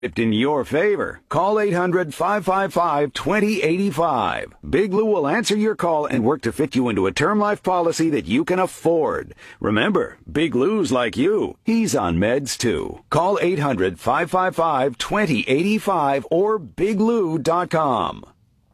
in your favor. Call 800-555-2085. Big Lou will answer your call and work to fit you into a term life policy that you can afford. Remember, Big Lou's like you. He's on meds too. Call 800-555-2085 or biglou.com.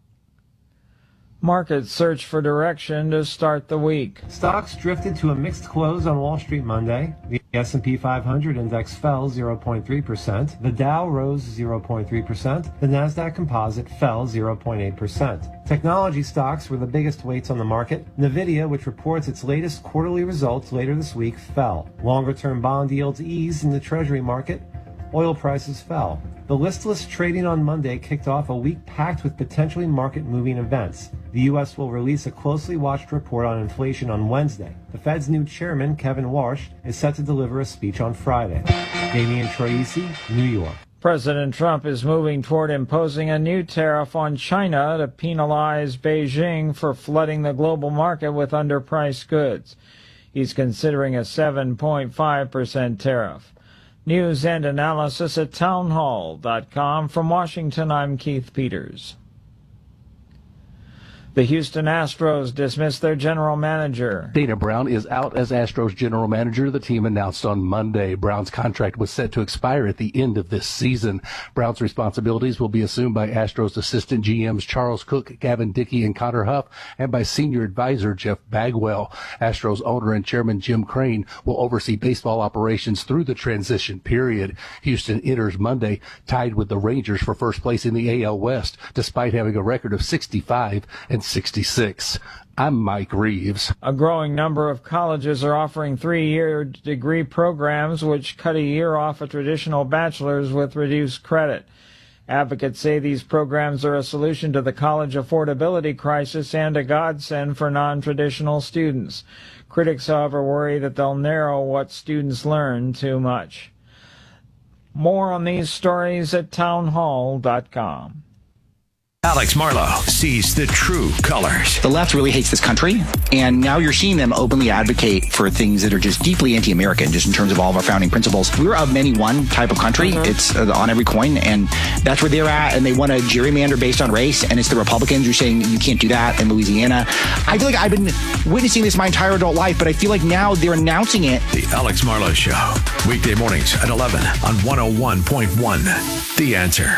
Markets search for direction to start the week. Stocks drifted to a mixed close on Wall Street Monday. The S&P 500 index fell 0.3%. The Dow rose 0.3%. The Nasdaq Composite fell 0.8%. Technology stocks were the biggest weights on the market. Nvidia, which reports its latest quarterly results later this week, fell. Longer-term bond yields eased in the Treasury market. Oil prices fell. The listless trading on Monday kicked off a week packed with potentially market-moving events. The U.S. will release a closely watched report on inflation on Wednesday. The Fed's new chairman, Kevin Warsh, is set to deliver a speech on Friday. Damian Troisi, New York. President Trump is moving toward imposing a new tariff on China to penalize Beijing for flooding the global market with underpriced goods. He's considering a 7.5% tariff. News and analysis at townhall.com. From Washington, I'm Keith Peters. The Houston Astros dismissed their general manager. Dana Brown is out as Astros general manager. The team announced on Monday Brown's contract was set to expire at the end of this season. Brown's responsibilities will be assumed by Astros assistant GMs Charles Cook, Gavin Dickey, and Connor Huff, and by senior advisor Jeff Bagwell. Astros owner and chairman Jim Crane will oversee baseball operations through the transition period. Houston enters Monday tied with the Rangers for first place in the AL West, despite having a record of 65 and 66. I'm Mike Reeves. A growing number of colleges are offering 3-year degree programs which cut a year off a traditional bachelor's with reduced credit. Advocates say these programs are a solution to the college affordability crisis and a godsend for non-traditional students. Critics, however, worry that they'll narrow what students learn too much. More on these stories at townhall.com. Alex Marlow sees the true colors. The left really hates this country, and now you're seeing them openly advocate for things that are just deeply anti-American, just in terms of all of our founding principles. We're a many one type of country. It's on every coin, and that's where they're at, and they want to gerrymander based on race, and it's the Republicans who are saying you can't do that in Louisiana. I feel like I've been witnessing this my entire adult life, but I feel like now they're announcing it. The Alex Marlow Show, weekday mornings at 11 on 101.1. The Answer.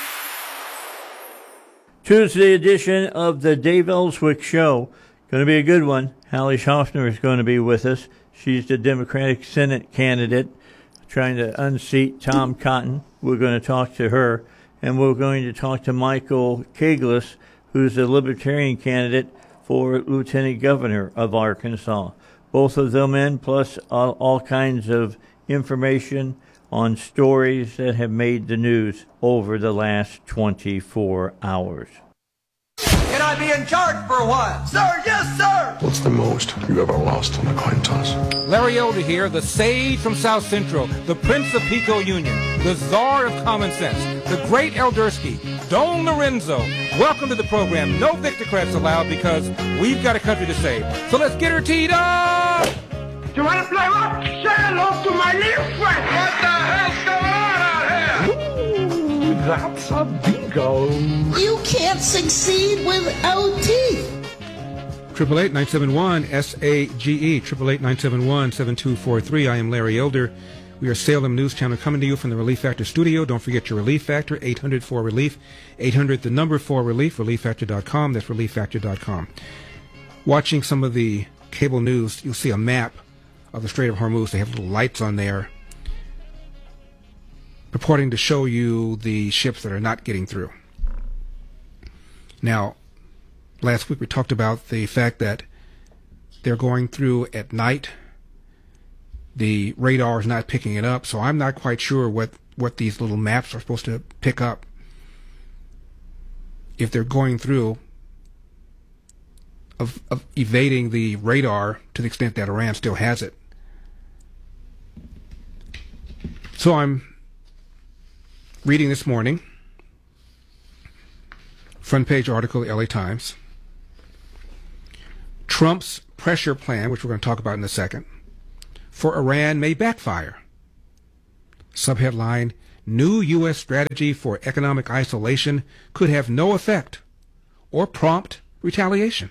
Tuesday edition of the Dave Ellswick Show. Going to be a good one. Hallie Schaffner is going to be with us. She's the Democratic Senate candidate trying to unseat Tom Cotton. We're going to talk to her. And we're going to talk to Michael Kaglis, who's the Libertarian candidate for Lieutenant Governor of Arkansas. Both of them in, plus all kinds of information on stories that have made the news over the last 24 hours. Can I be in charge for a while? Sir, yes, sir! What's the most you ever lost on a coin toss? Larry Elder here, the sage from South Central, the Prince of Pico Union, the czar of common sense, the great Eldersky, Don Lorenzo. Welcome to the program. No Victocrats allowed because we've got a country to save. So let's get her teed up! You want to play what? Say hello to my little friend! What the hell's going on out here? Ooh, that's a bingo. You can't succeed without teeth. 888-971-SAGE, 888-971-7243. I am Larry Elder. We are Salem News Channel coming to you from the Relief Factor studio. Don't forget your Relief Factor, 800-4-RELIEF, 800-4-RELIEF, relieffactor.com. That's relieffactor.com. Watching some of the cable news, you'll see a map of the Strait of Hormuz. They have little lights on there purporting to show you the ships that are not getting through. Now, last week we talked about the fact that they're going through at night. The radar is not picking it up, so I'm not quite sure what these little maps are supposed to pick up if they're going through of evading the radar to the extent that Iran still has it. So I'm reading this morning, front page article, LA Times. Trump's pressure plan, which we're going to talk about in a second, for Iran may backfire. Subheadline, new U.S. strategy for economic isolation could have no effect or prompt retaliation.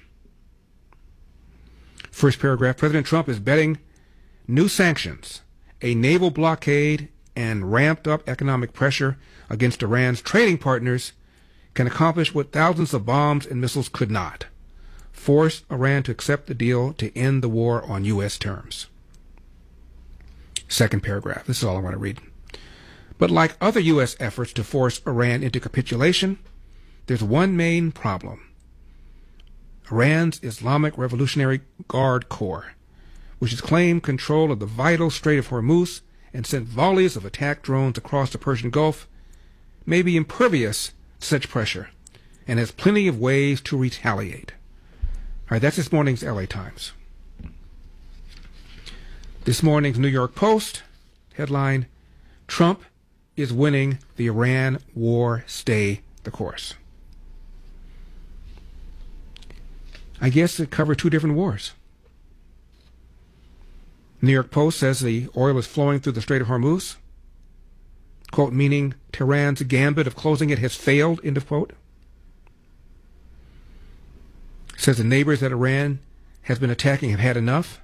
First paragraph, President Trump is betting new sanctions, a naval blockade, and ramped up economic pressure against Iran's trading partners can accomplish what thousands of bombs and missiles could not: force Iran to accept the deal to end the war on U.S. terms. Second paragraph, this is all I want to read. But like other U.S. efforts to force Iran into capitulation, there's one main problem. Iran's Islamic Revolutionary Guard Corps, which has claimed control of the vital Strait of Hormuz and sent volleys of attack drones across the Persian Gulf, may be impervious to such pressure and has plenty of ways to retaliate. All right, that's this morning's LA Times. This morning's New York Post, headline, Trump is winning the Iran war, stay the course. I guess it covered two different wars. New York Post says the oil is flowing through the Strait of Hormuz, quote, meaning Tehran's gambit of closing it has failed, end of quote. It says the neighbors that Iran has been attacking have had enough.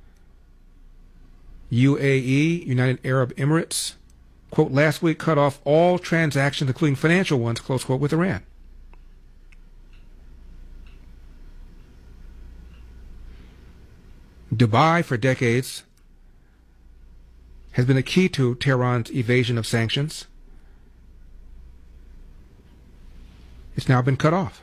UAE, United Arab Emirates, quote, last week cut off all transactions, including financial ones, close quote, with Iran. Dubai, for decades, has been a key to Tehran's evasion of sanctions. It's now been cut off.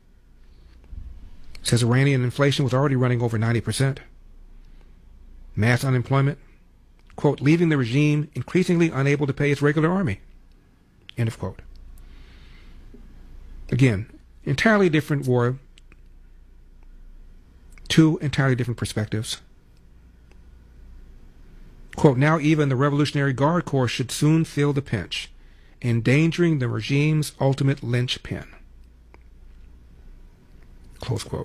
It says Iranian inflation was already running over 90%. Mass unemployment, quote, leaving the regime increasingly unable to pay its regular army, end of quote. Again, entirely different war, two entirely different perspectives. Quote, now even the Revolutionary Guard Corps should soon feel the pinch, endangering the regime's ultimate linchpin. Close quote.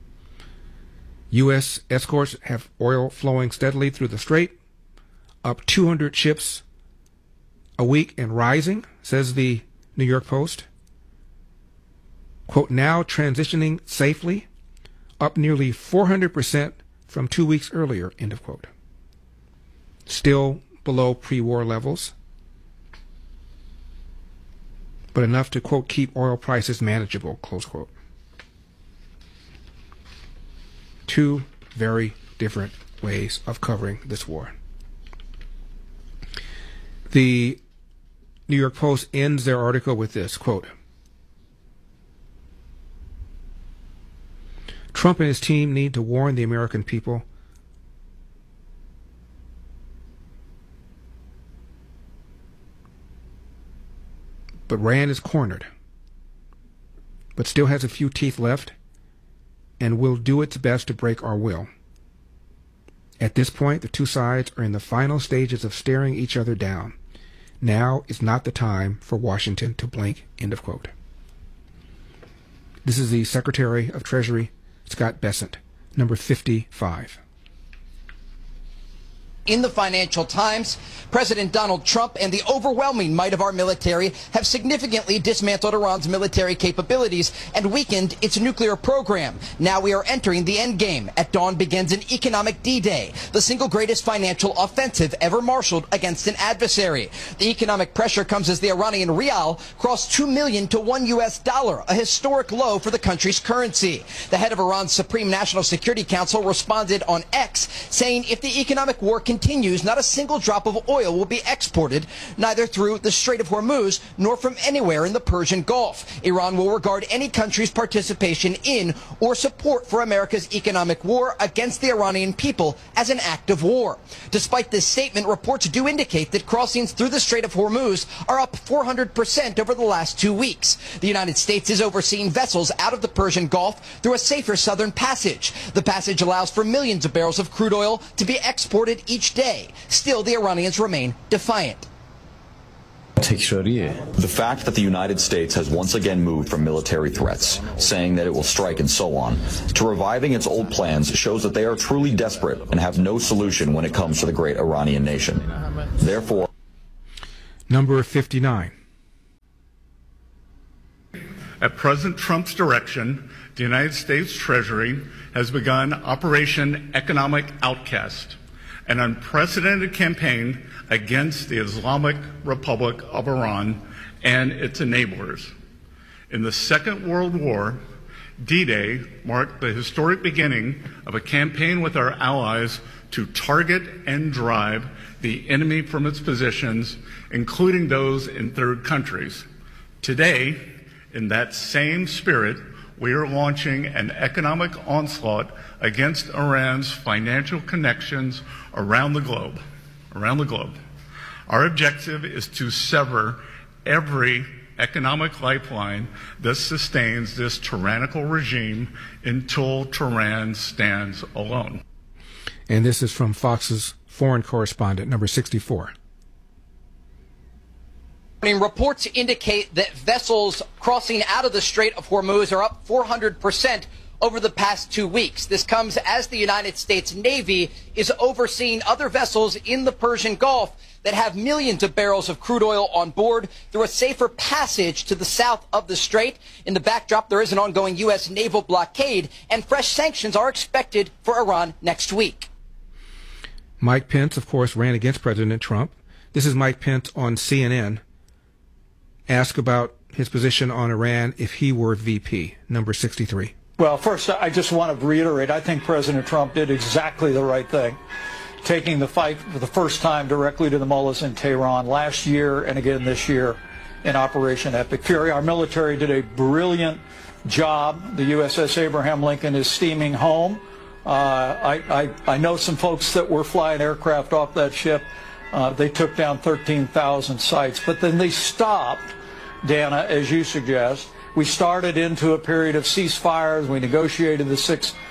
U.S. escorts have oil flowing steadily through the strait, up 200 ships a week and rising, says the New York Post. Quote, now transitioning safely, up nearly 400% from 2 weeks earlier, end of quote. Still below pre-war levels, but enough to, quote, keep oil prices manageable, close quote. Two very different ways of covering this war. The New York Post ends their article with this, quote, Trump and his team need to warn the American people but Iran is cornered, but still has a few teeth left and will do its best to break our will. At this point, the two sides are in the final stages of staring each other down. Now is not the time for Washington to blink, end of quote. This is the Secretary of Treasury, Scott Bessent, number 55. In the Financial Times, President Donald Trump and the overwhelming might of our military have significantly dismantled Iran's military capabilities and weakened its nuclear program. Now we are entering the end game. At dawn begins an economic D-Day, the single greatest financial offensive ever marshaled against an adversary. The economic pressure comes as the Iranian rial crossed 2 million to $1 US, a historic low for the country's currency. The head of Iran's Supreme National Security Council responded on X, saying if the economic war continues, not a single drop of oil will be exported, neither through the Strait of Hormuz nor from anywhere in the Persian Gulf. Iran will regard any country's participation in or support for America's economic war against the Iranian people as an act of war. Despite this statement, reports do indicate that crossings through the Strait of Hormuz are up 400% over the last 2 weeks. The United States is overseeing vessels out of the Persian Gulf through a safer southern passage. The passage allows for millions of barrels of crude oil to be exported each day. Still, the Iranians remain defiant. The fact that the United States has once again moved from military threats, saying that it will strike and so on, to reviving its old plans shows that they are truly desperate and have no solution when it comes to the great Iranian nation. Therefore, Number 59. At President Trump's direction, the United States Treasury has begun Operation Economic Outcast, an unprecedented campaign against the Islamic Republic of Iran and its enablers. In the Second World War, D-Day marked the historic beginning of a campaign with our allies to target and drive the enemy from its positions, including those in third countries. Today, in that same spirit, we are launching an economic onslaught against Iran's financial connections around the globe. Our objective is to sever every economic lifeline that sustains this tyrannical regime until Tehran stands alone. And this is from Fox's foreign correspondent, number 64. Reports indicate that vessels crossing out of the Strait of Hormuz are up 400% over the past 2 weeks. This comes as the United States Navy is overseeing other vessels in the Persian Gulf that have millions of barrels of crude oil on board through a safer passage to the south of the strait. In the backdrop, there is an ongoing U.S. naval blockade, and fresh sanctions are expected for Iran next week. Mike Pence, of course, ran against President Trump. This is Mike Pence on CNN. Asked about his position on Iran if he were VP, number 63. Well, first, I just want to reiterate, I think President Trump did exactly the right thing, taking the fight for the first time directly to the mullahs in Tehran last year and again this year in Operation Epic Fury. Our military did a brilliant job. The USS Abraham Lincoln is steaming home. I know some folks that were flying aircraft off that ship. They took down 13,000 sites, but then they stopped, Dana, as you suggest. We started into a period of ceasefires. We negotiated the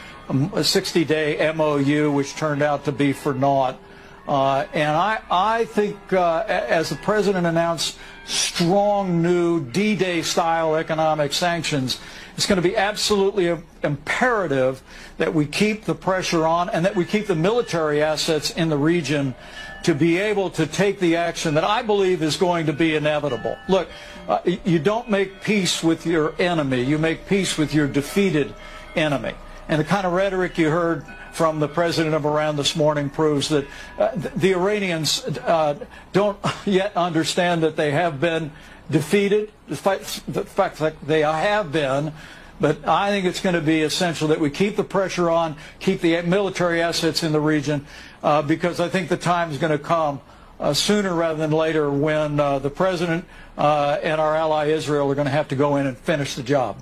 60-day MOU, which turned out to be for naught. And I think, as the president announced strong new D-Day style economic sanctions, it's going to be absolutely imperative that we keep the pressure on and that we keep the military assets in the region to be able to take the action that I believe is going to be inevitable. Look, you don't make peace with your enemy. You make peace with your defeated enemy. And the kind of rhetoric you heard from the president of Iran this morning proves that the Iranians don't yet understand that they have been defeated, the fact that they have been. But I think it's going to be essential that we keep the pressure on, keep the military assets in the region, because I think the time is going to come sooner rather than later when the president and our ally Israel are going to have to go in and finish the job.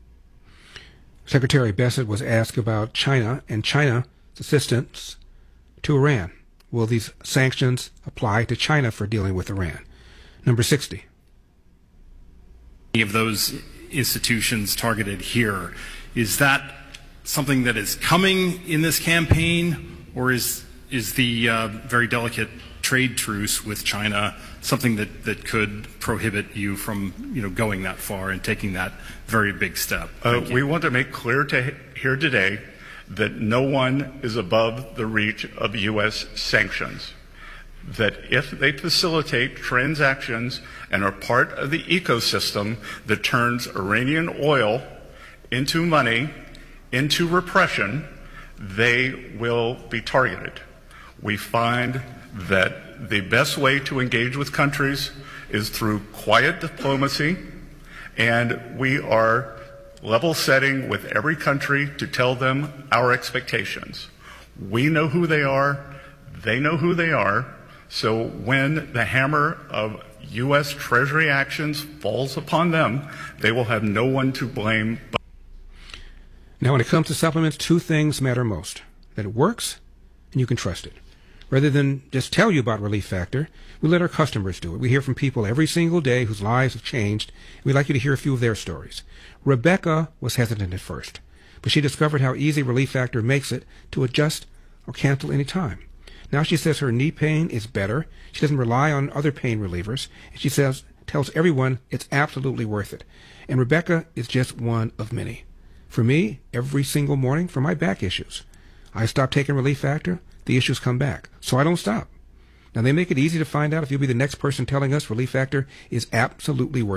Secretary Bessent was asked about China and China's assistance to Iran. Will these sanctions apply to China for dealing with Iran? Number 60. Any of those institutions targeted here, is that something that is coming in this campaign, or is the very delicate trade truce with China something that could prohibit you from going that far and taking that very big step? We want to make clear here today that no one is above the reach of U.S. sanctions. That if they facilitate transactions and are part of the ecosystem that turns Iranian oil into money, into repression, they will be targeted. We find that the best way to engage with countries is through quiet diplomacy, and we are level setting with every country to tell them our expectations. We know who they are, they know who they are. So when the hammer of U.S. Treasury actions falls upon them, they will have no one to blame. Now, when it comes to supplements, two things matter most: that it works and you can trust it. Rather than just tell you about Relief Factor, we let our customers do it. We hear from people every single day whose lives have changed. We'd like you to hear a few of their stories. Rebecca was hesitant at first, but she discovered how easy Relief Factor makes it to adjust or cancel any time. Now she says her knee pain is better. She doesn't rely on other pain relievers. And she tells everyone it's absolutely worth it. And Rebecca is just one of many. For me, every single morning for my back issues, I stop taking Relief Factor, the issues come back. So I don't stop. Now, they make it easy to find out if you'll be the next person telling us Relief Factor is absolutely worth it.